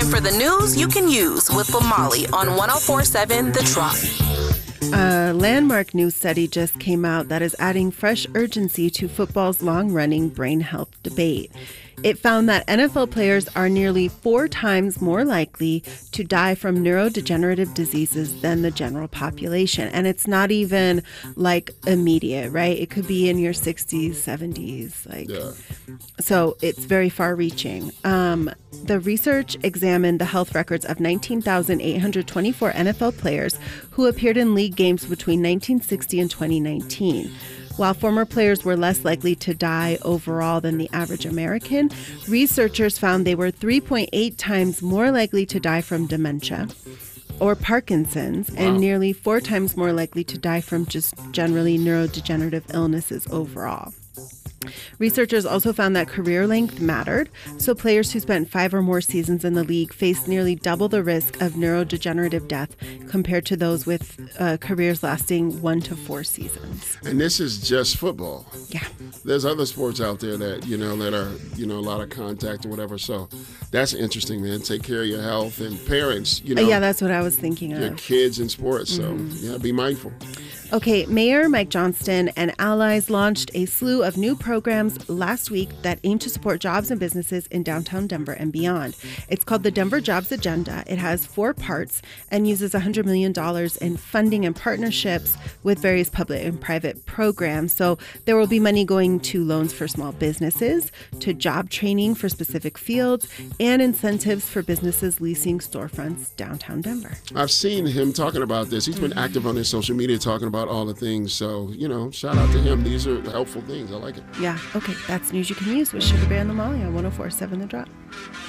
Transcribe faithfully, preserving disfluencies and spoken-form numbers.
time for the news you can use with Lamali on one oh four point seven The Drop. A landmark news study just came out that is adding fresh urgency to football's long-running brain health debate. It found that N F L players are nearly four times more likely to die from neurodegenerative diseases than the general population. And it's not even like immediate, right? It could be in your sixties, seventies. Like, yeah. So it's very far-reaching. Um, the research examined the health records of nineteen thousand eight hundred twenty-four N F L players who appeared in league games between nineteen sixty and twenty nineteen. While former players were less likely to die overall than the average American, researchers found they were three point eight times more likely to die from dementia or Parkinson's, wow. and nearly four times more likely to die from just generally neurodegenerative illnesses overall. Researchers also found that career length mattered, so players who spent five or more seasons in the league faced nearly double the risk of neurodegenerative death compared to those with uh, careers lasting one to four seasons. And this is just football. Yeah. There's other sports out there that, you know, that are, you know, a lot of contact or whatever. So that's interesting, man. Take care of your health and parents, you know. Uh, yeah, that's what I was thinking of. Your kids in sports. So, mm-hmm. yeah, be mindful. Okay, Mayor Mike Johnston and allies launched a slew of new programs last week that aim to support jobs and businesses in downtown Denver and beyond. It's called the Denver Jobs Agenda. It has four parts and uses one hundred million dollars in funding and partnerships with various public and private programs. So there will be money going to loans for small businesses, to job training for specific fields, and incentives for businesses leasing storefronts downtown Denver. I've seen him talking about this. He's been mm-hmm. active on his social media talking about all the things. So, you know, shout out to him. These are helpful things. I like it. Yeah. Okay. That's news you can use with Sugar Bear and Lamali on one oh four point seven The Drop.